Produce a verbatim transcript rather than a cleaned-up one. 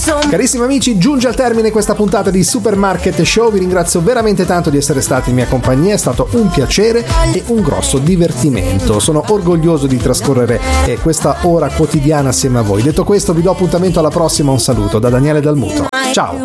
Carissimi amici, giunge al termine questa puntata di Supermarket Show. Vi ringrazio veramente tanto di essere stati in mia compagnia, è stato un piacere e un grosso divertimento. Sono orgoglioso di trascorrere eh, questa ora quotidiana assieme a voi. Detto questo, vi do appuntamento alla prossima. Un saluto da Daniele Dalmuto. Ciao.